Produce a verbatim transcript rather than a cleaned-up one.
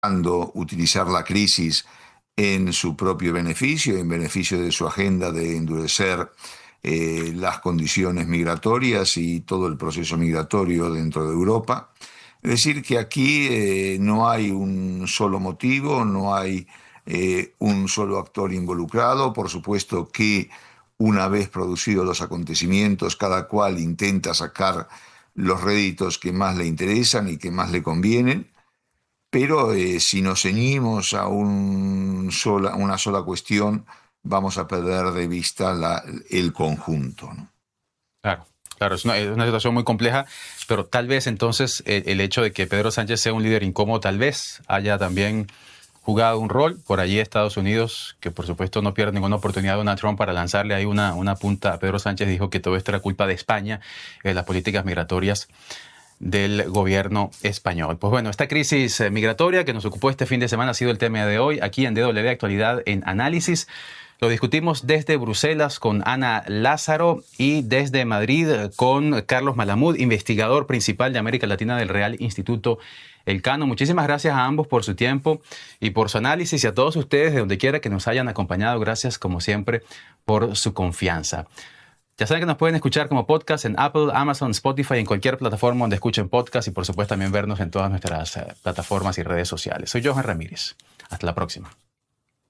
utilizar la crisis en su propio beneficio, en beneficio de su agenda de endurecer eh, las condiciones migratorias y todo el proceso migratorio dentro de Europa. Es decir, que aquí eh, no hay un solo motivo, no hay eh, un solo actor involucrado. Por supuesto que una vez producidos los acontecimientos, cada cual intenta sacar los réditos que más le interesan y que más le convienen. Pero eh, si nos ceñimos a un sola, una sola cuestión, vamos a perder de vista la, el conjunto, ¿no? Claro, claro, es una, es una situación muy compleja, pero tal vez entonces el, el hecho de que Pedro Sánchez sea un líder incómodo, tal vez haya también jugado un rol por allí Estados Unidos, que por supuesto no pierde ninguna oportunidad Donald Trump para lanzarle ahí una, una punta a Pedro Sánchez. Dijo que todo esto era culpa de España, de las políticas migratorias del gobierno español. Pues bueno, esta crisis migratoria que nos ocupó este fin de semana ha sido el tema de hoy aquí en D W Actualidad en Análisis. Lo discutimos desde Bruselas con Ana Lázaro y desde Madrid con Carlos Malamud, investigador principal de América Latina del Real Instituto Elcano. Muchísimas gracias a ambos por su tiempo y por su análisis, y a todos ustedes de donde quiera que nos hayan acompañado. Gracias, como siempre, por su confianza. Ya saben que nos pueden escuchar como podcast en Apple, Amazon, Spotify, en cualquier plataforma donde escuchen podcast, y por supuesto también vernos en todas nuestras plataformas y redes sociales. Soy Johan Ramírez. Hasta la próxima.